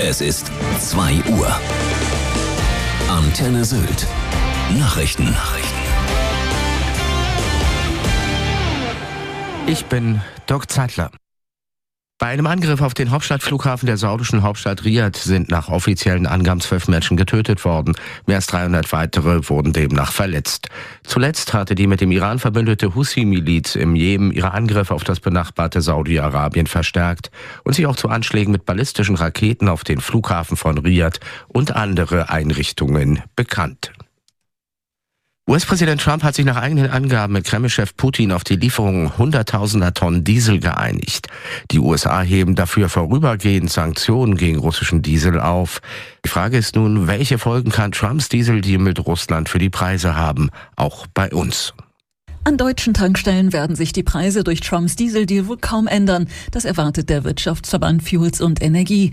Es ist 2 Uhr. Antenne Sylt. Nachrichten. Ich bin Dirk Zeitler. Bei einem Angriff auf den Hauptstadtflughafen der saudischen Hauptstadt Riad sind nach offiziellen Angaben 12 Menschen getötet worden. Mehr als 300 weitere wurden demnach verletzt. Zuletzt hatte die mit dem Iran verbündete Houthi-Miliz im Jemen ihre Angriffe auf das benachbarte Saudi-Arabien verstärkt und sich auch zu Anschlägen mit ballistischen Raketen auf den Flughafen von Riad und andere Einrichtungen bekannt. US-Präsident Trump hat sich nach eigenen Angaben mit Kreml-Chef Putin auf die Lieferung hunderttausender Tonnen Diesel geeinigt. Die USA heben dafür vorübergehend Sanktionen gegen russischen Diesel auf. Die Frage ist nun, welche Folgen kann Trumps Dieseldeal mit Russland für die Preise haben, auch bei uns? An deutschen Tankstellen werden sich die Preise durch Trumps Dieseldeal wohl kaum ändern. Das erwartet der Wirtschaftsverband Fuels und Energie.